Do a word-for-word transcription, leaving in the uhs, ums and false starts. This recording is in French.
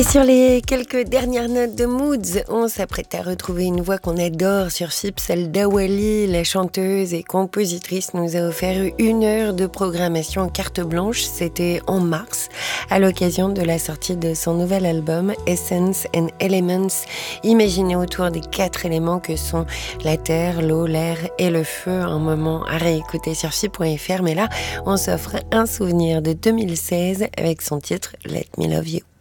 Et sur les quelques dernières notes de Moods, on s'apprête à retrouver une voix qu'on adore sur F I P, celle d'Awali. La chanteuse et compositrice nous a offert une heure de programmation en carte blanche. C'était en mars, à l'occasion de la sortie de son nouvel album Essence and Elements, imaginé autour des quatre éléments que sont la terre, l'eau, l'air et le feu. Un moment à réécouter sur F I P point F R, mais là, on s'offre un souvenir de deux mille seize avec son titre Let Me Love You.